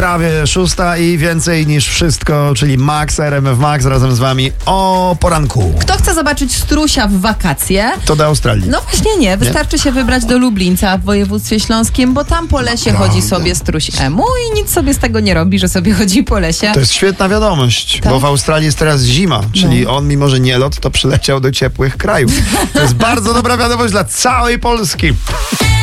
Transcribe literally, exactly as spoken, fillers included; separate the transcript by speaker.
Speaker 1: prawie szósta i więcej niż wszystko, czyli Max, R M F Max razem z wami o poranku.
Speaker 2: Kto chce zobaczyć strusia w wakacje?
Speaker 1: To do Australii.
Speaker 2: No właśnie nie, wystarczy nie? się wybrać do Lublińca w województwie śląskim, bo tam po lesie
Speaker 1: Prawda.
Speaker 2: chodzi sobie struś emu i nic sobie z tego nie robi, że sobie chodzi po lesie.
Speaker 1: To jest świetna wiadomość,
Speaker 2: tak?
Speaker 1: bo w Australii jest teraz zima, czyli no. on mimo, że nie lot, to przyleciał do ciepłych krajów. To jest bardzo dobra wiadomość dla całej Polski.